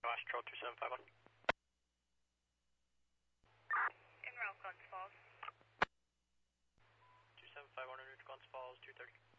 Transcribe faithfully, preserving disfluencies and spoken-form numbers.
Cross Trail two seven five one. En route, Glens Falls. two seven five one, en route to Glens Falls, two thirty.